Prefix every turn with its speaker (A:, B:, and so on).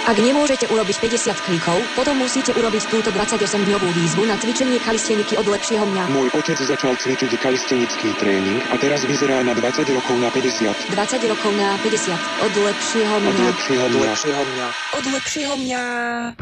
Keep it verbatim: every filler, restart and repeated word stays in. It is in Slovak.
A: Ak nemôžete urobiť päťdesiat klikov, potom musíte urobiť túto dvadsaťosemdňovú výzvu na cvičenie kalisteniky od lepšieho mňa.
B: Môj otec začal cvičiť kalistenický tréning a teraz vyzerá na dvadsať rokov na päťdesiat.
A: dvadsať rokov na päťdesiat. Od lepšieho mňa.
B: Od lepšieho mňa.
C: Od lepšieho mňa.
A: Od lepšieho mňa.